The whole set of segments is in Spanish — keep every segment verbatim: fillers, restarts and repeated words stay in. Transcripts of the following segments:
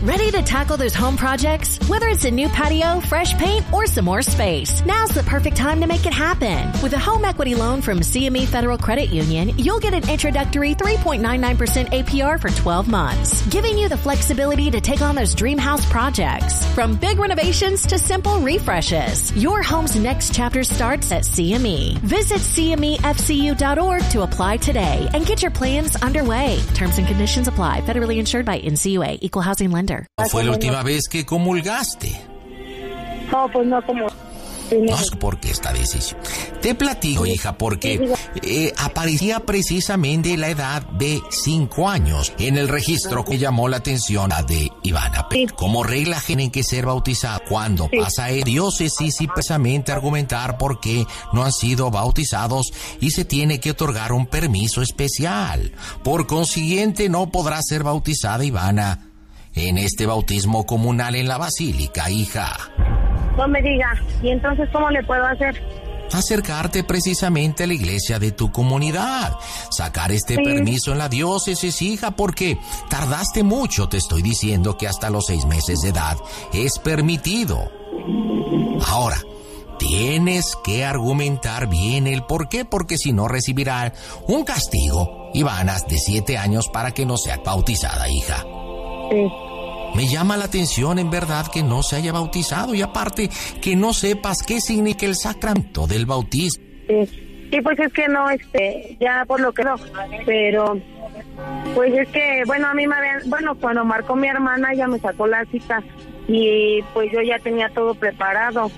Ready to tackle those home projects? Whether it's a new patio, fresh paint, or some more space, now's the perfect time to make it happen. With a home equity loan from C M E Federal Credit Union, you'll get an introductory three point nine nine percent A P R for twelve months, giving you the flexibility to take on those dream house projects. From big renovations to simple refreshes, your home's next chapter starts at C M E. Visit C M E F C U dot org to apply today and get your plans underway. Terms and conditions apply. Federally insured by N C U A. Equal housing lender. ¿Fue la última vez que comulgaste? No, pues no como... No sé por qué esta decisión. Te platico, hija, porque eh, aparecía precisamente la edad de cinco años en el registro que llamó la atención a de Ivana. Sí. Como regla tienen que ser bautizados. Cuando Sí. pasa a diócesis y precisamente argumentar por qué no han sido bautizados y se tiene que otorgar un permiso especial. Por consiguiente, no podrá ser bautizada Ivana en este bautismo comunal en la basílica, hija. No me diga. ¿Y entonces cómo le puedo hacer? Acercarte precisamente a la iglesia de tu comunidad, sacar este Sí. permiso en la diócesis, hija, porque tardaste mucho. Te estoy diciendo que hasta los seis meses de edad es permitido. Ahora, tienes que argumentar bien el por qué, porque si no recibirá un castigo, Ivana, de siete años para que no sea bautizada, hija. Sí. Me llama la atención en verdad que no se haya bautizado y aparte que no sepas qué significa el sacramento del bautismo. Sí. Sí, pues es que no, este, ya por lo que no, pero, pues es que, bueno, a mí me habían, bueno, cuando marcó mi hermana, ella me sacó la cita y pues yo ya tenía todo preparado.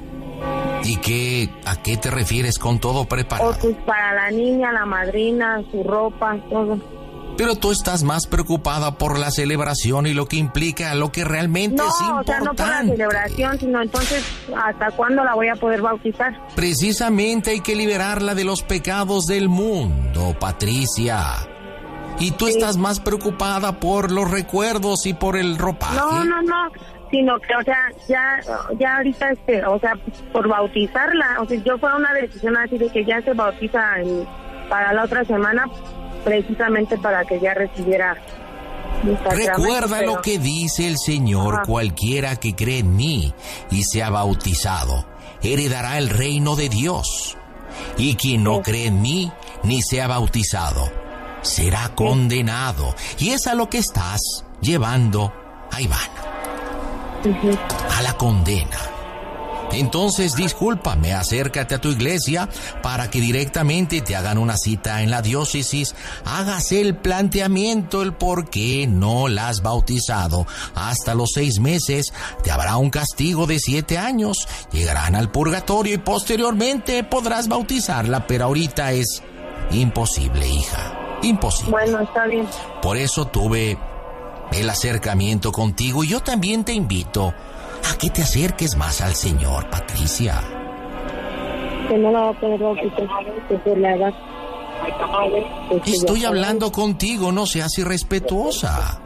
¿Y qué, a qué te refieres con todo preparado? O pues para la niña, la madrina, su ropa, todo. Pero tú estás más preocupada por la celebración y lo que implica, lo que realmente No, es o importante. sea, no por la celebración, sino entonces, ¿hasta cuándo la voy a poder bautizar? Precisamente hay que liberarla de los pecados del mundo, Patricia. Y tú Sí. estás más preocupada por los recuerdos y por el ropaje. No, no, no, sino que, o sea, ya, ya ahorita, este, o sea, por bautizarla, o sea, yo fue una decisión así de que ya se bautiza en, para la otra semana, precisamente para que ya recibiera mi sacramento. Recuerda pero... lo que dice el Señor: Ajá. cualquiera que cree en mí y sea bautizado, heredará el reino de Dios. Y quien no Sí. cree en mí ni sea bautizado, será condenado. Y es a lo que estás llevando a Ivana, Uh-huh. a la condena. Entonces, discúlpame, acércate a tu iglesia para que directamente te hagan una cita en la diócesis, hagas el planteamiento, el por qué no la has bautizado. Hasta los seis meses te habrá un castigo de siete años, llegarán al purgatorio y posteriormente podrás bautizarla, pero ahorita es imposible, hija, imposible. Bueno, está bien. Por eso tuve el acercamiento contigo y yo también te invito a que te acerques más al Señor, Patricia. Que no la va a poder bautizar, que por la edad. Pues que Estoy ya- hablando contigo, no seas irrespetuosa.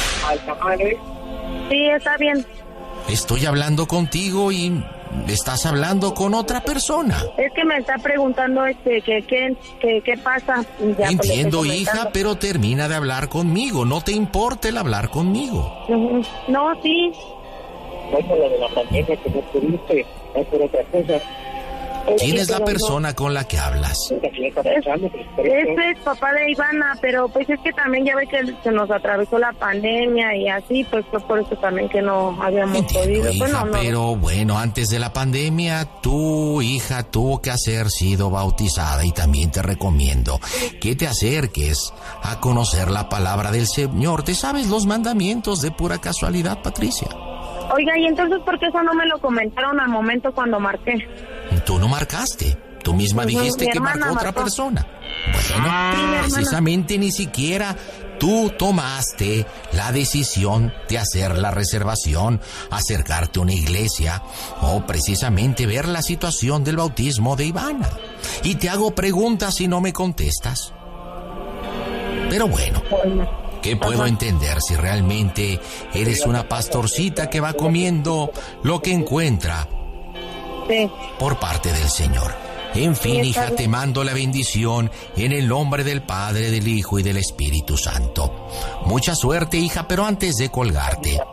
Sí, está bien. Estoy hablando contigo y estás hablando con otra persona. Es que me está preguntando este que qué que, qué pasa. Y ya, pues, le Entiendo, estoy hija, comentando. pero termina de hablar conmigo. No te importa el hablar conmigo. Ujú. No, sí. No por lo de la pandemia que no pudiste, no por otra cosa. ¿Quién es la pero no. persona con la que hablas? La que le está pasando, pues, por eso. Este es papá de Ivana, pero pues es que también ya ve que se nos atravesó la pandemia y así, pues fue por eso también que no habíamos Entiendo, podido. hija, Bueno, no. pero bueno, antes de la pandemia, tu hija tuvo que haber sido bautizada y también te recomiendo que te acerques a conocer la palabra del Señor. ¿Te sabes los mandamientos de pura casualidad, Patricia? Oiga, ¿y entonces por qué eso no me lo comentaron al momento cuando marqué? Tú no marcaste. Tú misma Ujú, dijiste mi que hermana marcó otra marcó. persona. Bueno, Sí, mi hermana. precisamente ni siquiera tú tomaste la decisión de hacer la reservación, acercarte a una iglesia o precisamente ver la situación del bautismo de Ivana. Y te hago preguntas y no me contestas. Pero bueno, ¿qué puedo Ajá. entender si realmente eres una pastorcita que va comiendo lo que encuentra Sí. por parte del Señor? En fin, Sí, está hija, bien. te mando la bendición en el nombre del Padre, del Hijo y del Espíritu Santo. Mucha suerte, hija, pero antes de colgarte,